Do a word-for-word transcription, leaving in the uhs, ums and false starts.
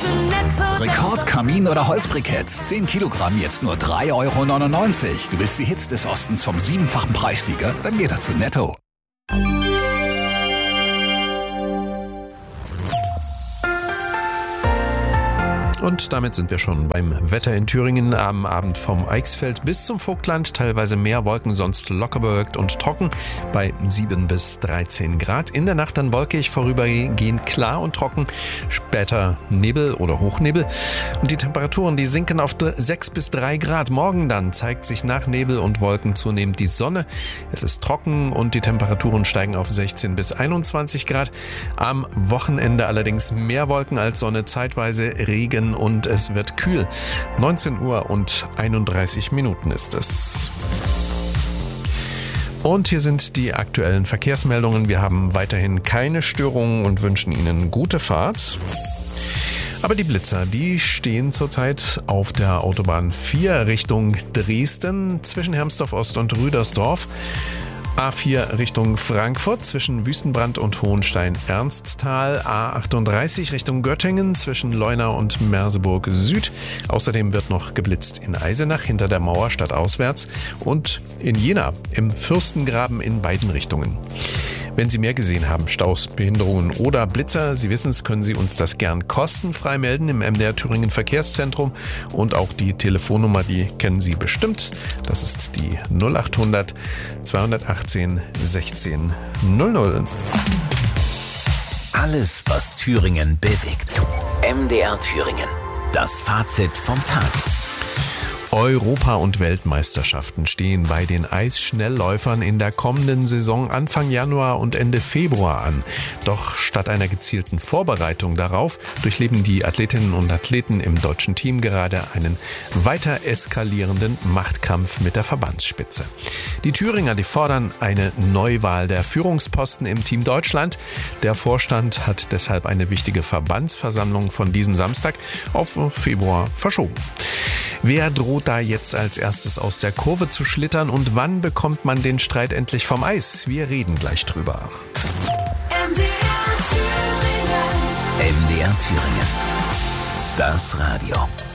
Rekord, Kamin oder Holzbriketts. zehn Kilogramm, jetzt nur drei Euro neunundneunzig. Du willst die Hits des Ostens vom siebenfachen Preissieger? Dann geh doch zu Netto. Und damit sind wir schon beim Wetter in Thüringen. Am Abend vom Eichsfeld bis zum Vogtland teilweise mehr Wolken, sonst locker bewölkt und trocken bei sieben bis dreizehn Grad. In der Nacht dann wolkig, vorübergehend klar und trocken, später Nebel oder Hochnebel. Und die Temperaturen, die sinken auf sechs bis drei Grad. Morgen dann zeigt sich nach Nebel und Wolken zunehmend die Sonne. Es ist trocken und die Temperaturen steigen auf sechzehn bis einundzwanzig Grad. Am Wochenende allerdings mehr Wolken als Sonne, zeitweise Regen und es wird kühl. neunzehn Uhr und einunddreißig Minuten ist es. Und hier sind die aktuellen Verkehrsmeldungen. Wir haben weiterhin keine Störungen und wünschen Ihnen gute Fahrt. Aber die Blitzer, die stehen zurzeit auf der Autobahn vier Richtung Dresden zwischen Hermsdorf Ost und Rüdersdorf. A vier Richtung Frankfurt zwischen Wüstenbrand und Hohenstein-Ernsthal, A achtunddreißig Richtung Göttingen zwischen Leuna und Merseburg Süd. Außerdem wird noch geblitzt in Eisenach hinter der Mauer stadtauswärts und in Jena im Fürstengraben in beiden Richtungen. Wenn Sie mehr gesehen haben, Staus, Behinderungen oder Blitzer, Sie wissen es, können Sie uns das gern kostenfrei melden im M D R Thüringen Verkehrszentrum. Und auch die Telefonnummer, die kennen Sie bestimmt. Das ist die null achthundert zweihundertachtzehn sechzehn null null. Alles, was Thüringen bewegt. M D R Thüringen. Das Fazit vom Tag. Europa- und Weltmeisterschaften stehen bei den Eisschnellläufern in der kommenden Saison Anfang Januar und Ende Februar an. Doch statt einer gezielten Vorbereitung darauf durchleben die Athletinnen und Athleten im deutschen Team gerade einen weiter eskalierenden Machtkampf mit der Verbandsspitze. Die Thüringer, die fordern eine Neuwahl der Führungsposten im Team Deutschland. Der Vorstand hat deshalb eine wichtige Verbandsversammlung von diesem Samstag auf Februar verschoben. Wer droht da jetzt als erstes aus der Kurve zu schlittern und wann bekommt man den Streit endlich vom Eis? Wir reden gleich drüber. M D R Thüringen. M D R Thüringen. Das Radio.